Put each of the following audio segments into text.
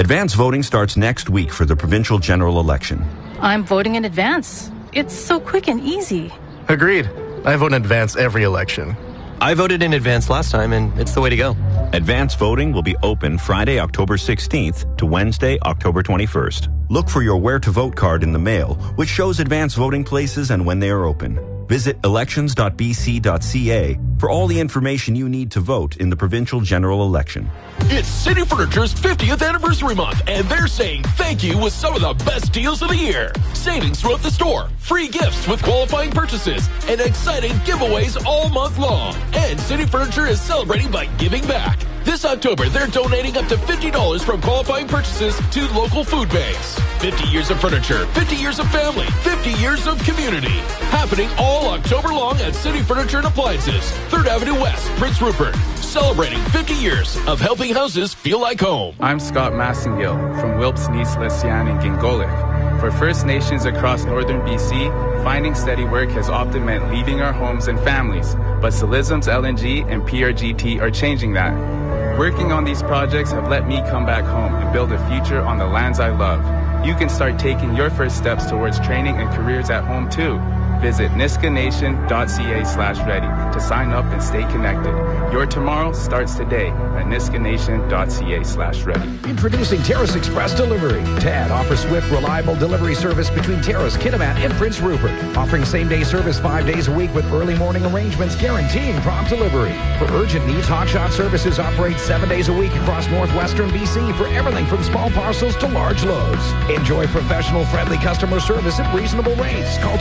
Advance voting starts next week for the provincial general election. I'm voting in advance. It's so quick and easy. Agreed. I vote in advance every election. I voted in advance last time, and it's the way to go. Advance voting will be open Friday, October 16th to Wednesday, October 21st. Look for your Where to Vote card in the mail, which shows advance voting places and when they are open. Visit elections.bc.ca for all the information you need to vote in the provincial general election. It's City Furniture's 50th anniversary month, and they're saying thank you with some of the best deals of the year. Savings throughout the store, free gifts with qualifying purchases, and exciting giveaways all month long. And City Furniture is celebrating by giving back. This October, they're donating up to $50 from qualifying purchases to local food banks. 50 years of furniture, 50 years of family, 50 years of community. Happening all October long at City Furniture and Appliances, 3rd Avenue West, Prince Rupert. Celebrating 50 years of helping houses feel like home. I'm Scott Massengill from Wilpes, Nice, Lesian, and Gingolik. For First Nations across northern BC, finding steady work has often meant leaving our homes and families, but Silism's LNG and PRGT are changing that. Working on these projects have let me come back home and build a future on the lands I love. You can start taking your first steps towards training and careers at home too. Visit niskanation.ca/ready to sign up and stay connected. Your tomorrow starts today at niskanation.ca/ready. Introducing Terrace Express Delivery. TAD offers swift, reliable delivery service between Terrace, Kitimat, and Prince Rupert. Offering same-day service 5 days a week with early morning arrangements guaranteeing prompt delivery. For urgent needs, Hotshot Services operates 7 days a week across northwestern BC for everything from small parcels to large loads. Enjoy professional, friendly customer service at reasonable rates. Call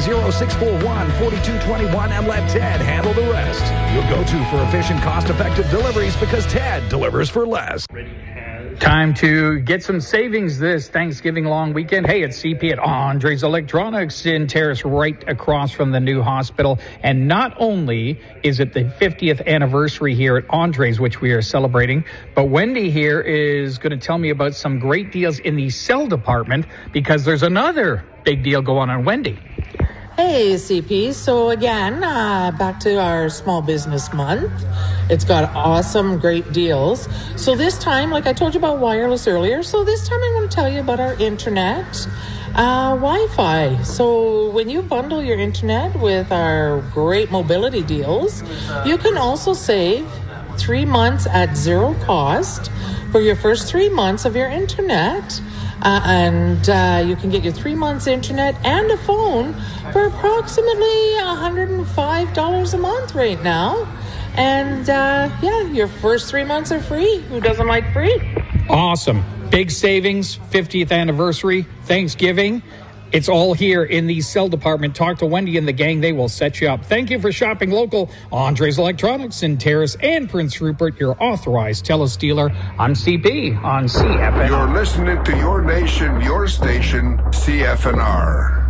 250-641-4221 and let Ted handle the rest. Your go-to for efficient, cost-effective deliveries because Ted delivers for less. Time to get some savings this Thanksgiving long weekend. Hey, it's CP at Andres Electronics in Terrace, right across from the new hospital. And not only is it the 50th anniversary here at Andres, which we are celebrating, but Wendy here is going to tell me about some great deals in the cell department because there's another big deal going on. Wendy. Hey, CP. So again, back to our small business month. It's got awesome, great deals. So this time, like I told you about wireless earlier, so this time I'm going to tell you about our internet Wi-Fi. So when you bundle your internet with our great mobility deals, you can also save 3 months at zero cost for your first 3 months of your internet. And you can get your 3 months internet and a phone for approximately $105 a month right now. And your first 3 months are free. Who doesn't like free? Awesome. Big savings, 50th anniversary, Thanksgiving. It's all here in the cell department. Talk to Wendy and the gang. They will set you up. Thank you for shopping local. Andres Electronics in Terrace and Prince Rupert, your authorized TELUS dealer. I'm CP on CFNR. You're listening to your nation, your station, CFNR.